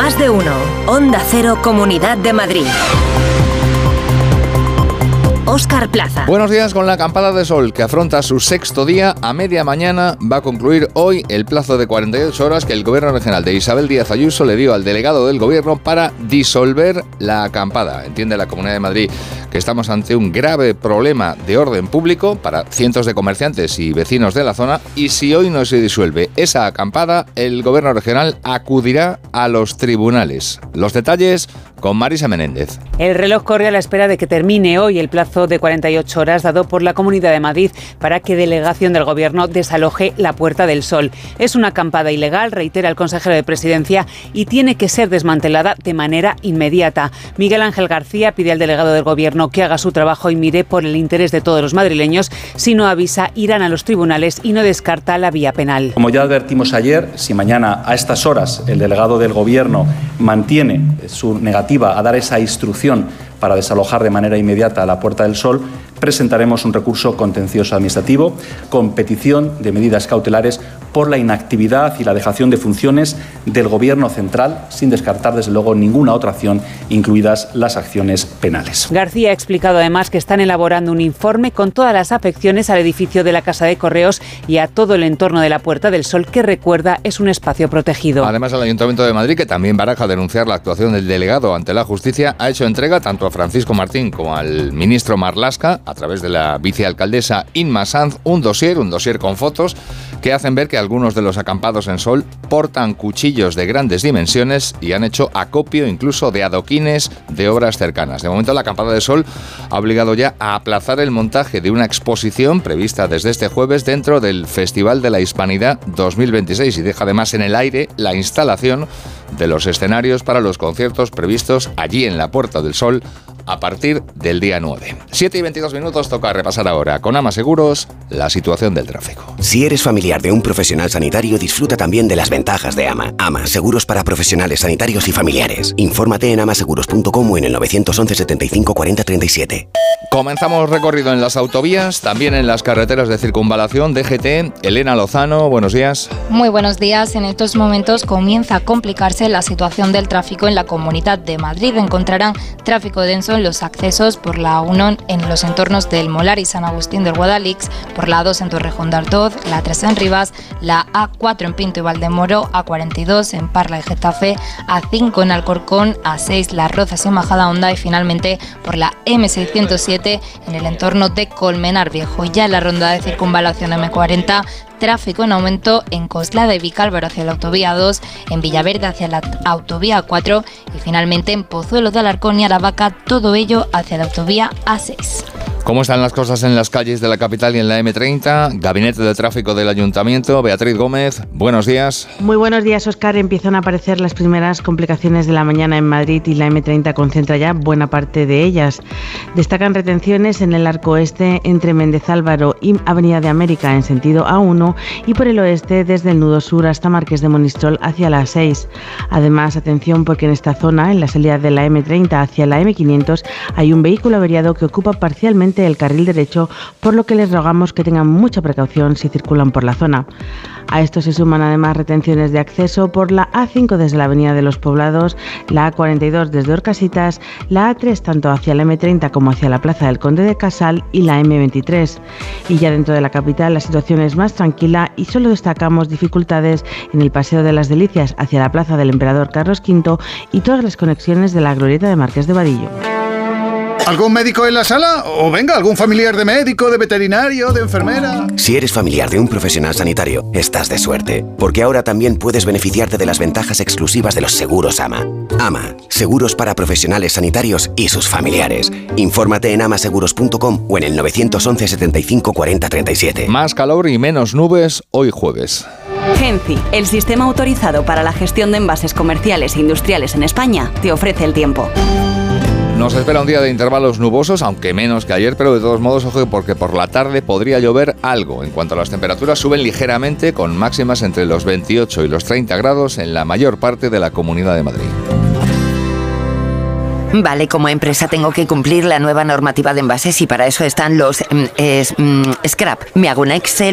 Más de uno. Onda Cero, Comunidad de Madrid. Óscar Plaza. Buenos días. Con la acampada de sol que afronta su sexto día, a media mañana va a concluir hoy el plazo de 48 horas que el Gobierno regional de Isabel Díaz Ayuso le dio al delegado del Gobierno para disolver la acampada. Entiende la Comunidad de Madrid que estamos ante un grave problema de orden público para cientos de comerciantes y vecinos de la zona, y si hoy no se disuelve esa acampada, el Gobierno regional acudirá a los tribunales. Los detalles con Marisa Menéndez. El reloj corre a la espera de que termine hoy el plazo de 48 horas dado por la Comunidad de Madrid para que delegación del Gobierno desaloje la Puerta del Sol. Es una acampada ilegal, reitera el consejero de Presidencia, y tiene que ser desmantelada de manera inmediata. Miguel Ángel García pide al delegado del Gobierno que haga su trabajo y mire por el interés de todos los madrileños. Si no avisa, irán a los tribunales y no descarta la vía penal. Como ya advertimos ayer, si mañana a estas horas el delegado del Gobierno mantiene su negativa a dar esa instrucción para desalojar de manera inmediata la Puerta del Sol, presentaremos un recurso contencioso administrativo con petición de medidas cautelares por la inactividad y la dejación de funciones del Gobierno central, sin descartar desde luego ninguna otra acción, incluidas las acciones penales. García ha explicado además que están elaborando un informe con todas las afecciones al edificio de la Casa de Correos y a todo el entorno de la Puerta del Sol, que recuerda es un espacio protegido. Además, el Ayuntamiento de Madrid, que también baraja denunciar la actuación del delegado ante la justicia, ha hecho entrega tanto a Francisco Martín como al ministro Marlaska, a través de la vicealcaldesa Inma Sanz, un dossier con fotos que hacen ver que algunos de los acampados en sol portan cuchillos de grandes dimensiones y han hecho acopio incluso de adoquines de obras cercanas. De momento, la acampada de sol ha obligado ya a aplazar el montaje de una exposición prevista desde este jueves dentro del Festival de la Hispanidad 2026 y deja además en el aire la instalación de los escenarios para los conciertos previstos allí en la Puerta del Sol a partir del día 9. 7:22, toca repasar ahora con AMA Seguros la situación del tráfico. Si eres familiar de un profesional sanitario, disfruta también de las ventajas de AMA. AMA, seguros para profesionales sanitarios y familiares. Infórmate en amaseguros.com o en el 911 75 40 37. Comenzamos recorrido en las autovías, también en las carreteras de circunvalación. DGT, Elena Lozano, buenos días. Muy buenos días. En estos momentos comienza a complicarse la situación del tráfico en la Comunidad de Madrid. Encontrarán tráfico denso en los accesos por la 1 en los entornos del Molar y San Agustín del Guadalix, por la 2 en Torrejón de Ardoz, la 3 en Rivas, la A4 en Pinto y Valdemoro, A42 en Parla y Getafe, A5 en Alcorcón, A6 Las Rozas y Majadahonda y finalmente por la M607 en el entorno de Colmenar Viejo. Y ya en la ronda de circunvalación M40, tráfico en aumento en Coslada y Vicálvaro hacia la autovía 2, en Villaverde hacia la autovía 4 y finalmente en Pozuelo de Alarcón y Aravaca, todo ello hacia la autovía A6. ¿Cómo están las cosas en las calles de la capital y en la M30? Gabinete de Tráfico del Ayuntamiento, Beatriz Gómez, buenos días. Muy buenos días, Óscar. Empiezan a aparecer las primeras complicaciones de la mañana en Madrid y la M30 concentra ya buena parte de ellas. Destacan retenciones en el arco oeste entre Méndez Álvaro y Avenida de América en sentido A1 y por el oeste desde el nudo sur hasta Marqués de Monistrol hacia la A6. Además, atención porque en esta zona, en la salida de la M30 hacia la M500, hay un vehículo averiado que ocupa parcialmente el carril derecho, por lo que les rogamos que tengan mucha precaución si circulan por la zona. A esto se suman además retenciones de acceso por la A5 desde la Avenida de los Poblados, la A42 desde Orcasitas, la A3 tanto hacia la M30 como hacia la Plaza del Conde de Casal y la M23. Y ya dentro de la capital la situación es más tranquila y solo destacamos dificultades en el Paseo de las Delicias hacia la Plaza del Emperador Carlos V y todas las conexiones de la Glorieta de Marqués de Vadillo. ¿Algún médico en la sala? O venga, algún familiar de médico, de veterinario, de enfermera. Si eres familiar de un profesional sanitario, estás de suerte, porque ahora también puedes beneficiarte de las ventajas exclusivas de los seguros AMA. AMA, seguros para profesionales sanitarios y sus familiares. Infórmate en amaseguros.com o en el 911 75 40 37. Más calor y menos nubes hoy jueves. Genci, el sistema autorizado para la gestión de envases comerciales e industriales en España, te ofrece el tiempo. Nos espera un día de intervalos nubosos, aunque menos que ayer, pero de todos modos, ojo, porque por la tarde podría llover algo. En cuanto a las temperaturas, suben ligeramente, con máximas entre los 28 y los 30 grados en la mayor parte de la Comunidad de Madrid. Vale, como empresa tengo que cumplir la nueva normativa de envases y para eso están los scrap. Me hago un Excel